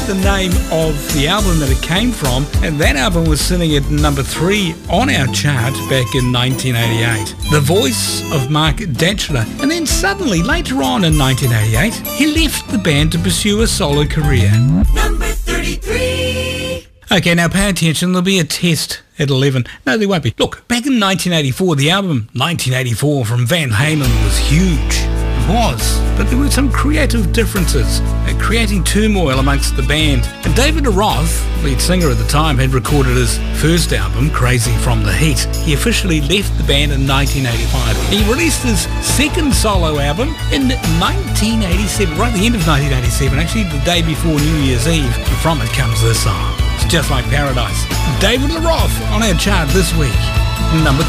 the name of the album that it came from, and that album was sitting at number 3 on our chart back in 1988. The voice of Mark Datchler. And then suddenly, later on in 1988, he left the band to pursue a solo career. Number 33. Okay, now pay attention. There'll be a test at 11. No, there won't be. Look, back in 1984, the album 1984 from Van Halen was huge. It was. But there were some creative differences, creating turmoil amongst the band. And David Lee Roth, lead singer at the time, had recorded his first album, Crazy from the Heat. He officially left the band in 1985. He released his second solo album in 1987, right at the end of 1987, actually the day before New Year's Eve. And from it comes this song. It's Just Like Paradise. David Lee Roth on our chart this week, number